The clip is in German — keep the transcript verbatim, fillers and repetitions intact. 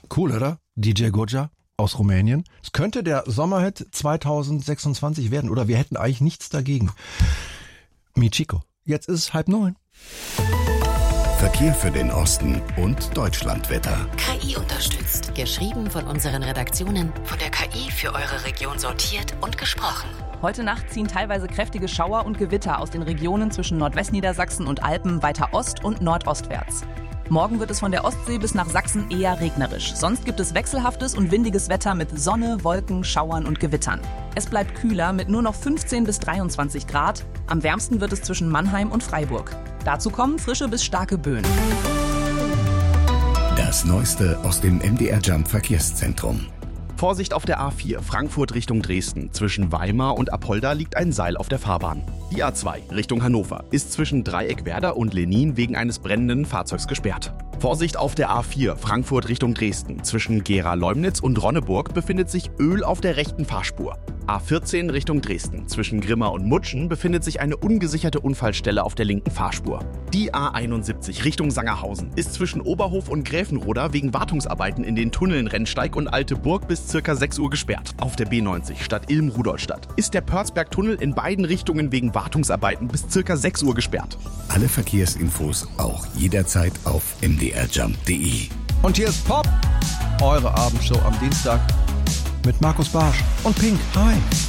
Cool, oder? D J Goja aus Rumänien. Es könnte der Sommerhit zwanzig sechsundzwanzig werden, oder wir hätten eigentlich nichts dagegen. Michiko, jetzt ist es halb neun. Verkehr für den Osten und Deutschlandwetter. K I unterstützt. Geschrieben von unseren Redaktionen, von der K I für eure Region sortiert und gesprochen. Heute Nacht ziehen teilweise kräftige Schauer und Gewitter aus den Regionen zwischen Nordwestniedersachsen und Alpen weiter ost- und nordostwärts. Morgen wird es von der Ostsee bis nach Sachsen eher regnerisch. Sonst gibt es wechselhaftes und windiges Wetter mit Sonne, Wolken, Schauern und Gewittern. Es bleibt kühler mit nur noch fünfzehn bis dreiundzwanzig Grad. Am wärmsten wird es zwischen Mannheim und Freiburg. Dazu kommen frische bis starke Böen. Das Neueste aus dem M D R Jump Verkehrszentrum. Vorsicht auf der A vier, Frankfurt Richtung Dresden. Zwischen Weimar und Apolda liegt ein Seil auf der Fahrbahn. Die A zwei Richtung Hannover ist zwischen Dreieckwerder und Lenin wegen eines brennenden Fahrzeugs gesperrt. Vorsicht auf der A vier, Frankfurt Richtung Dresden. Zwischen Gera-Leumnitz und Ronneburg befindet sich Öl auf der rechten Fahrspur. A vierzehn Richtung Dresden. Zwischen Grimma und Mutschen befindet sich eine ungesicherte Unfallstelle auf der linken Fahrspur. Die A einundsiebzig Richtung Sangerhausen ist zwischen Oberhof und Gräfenroda wegen Wartungsarbeiten in den Tunneln Rennsteig und Alte Burg bis circa sechs Uhr gesperrt. Auf der B neunzig Stadt Ilm-Rudolstadt ist der Pörzberg-Tunnel in beiden Richtungen wegen Wartungsarbeiten bis circa sechs Uhr gesperrt. Alle Verkehrsinfos auch jederzeit auf m d r jump punkt d e. Und hier ist Pop, eure Abendshow am Dienstag mit Markus Barsch und Pink. Hi.